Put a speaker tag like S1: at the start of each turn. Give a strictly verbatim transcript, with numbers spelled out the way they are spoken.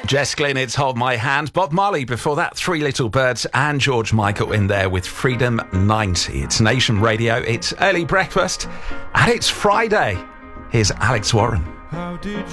S1: Jess Glynn, it's Hold My Hand. Bob Marley before that, Three Little Birds, and George Michael in there with Freedom ninety. It's Nation Radio, it's early breakfast, and it's Friday. Here's Alex Warren.
S2: How did